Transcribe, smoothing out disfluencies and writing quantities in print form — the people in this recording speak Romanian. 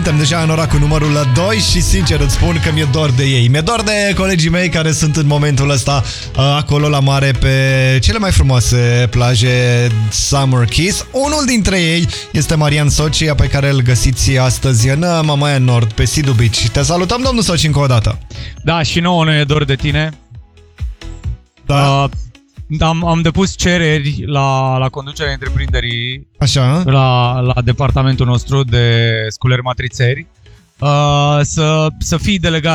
Suntem deja în ora cu numărul 2 și sincer îți spun că mi-e dor de ei. Mi-e dor de colegii mei care sunt în momentul ăsta acolo la mare pe cele mai frumoase plaje Summer Kiss. Unul dintre ei este Marian Socia, pe care îl găsiți astăzi în Mamaia Nord, pe Sidu Beach. Te salutăm, domnul Soci, încă o dată. Da, și nouă ne e dor de tine. Da. Am depus cereri la conducerea întreprinderii, Așa. la departamentul nostru de sculeri matrițeri, să fii delegat